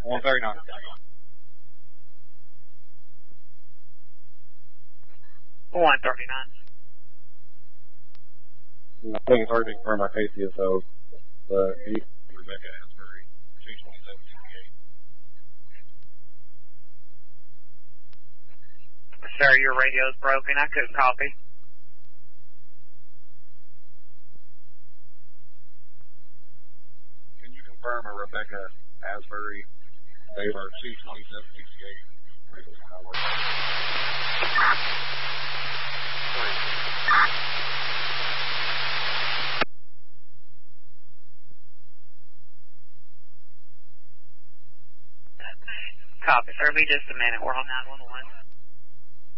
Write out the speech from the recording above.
139. I think it's hard to confirm my KCSO. Rebecca Asbury, 22768. Sir, your radio's broken. I couldn't copy. Can you confirm a Rebecca Asbury, Baylor, 22768? Copy, sir. Be just a minute. We're on 911.